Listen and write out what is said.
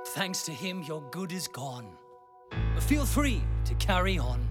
Thanks to him, your good is gone. Feel free to carry on.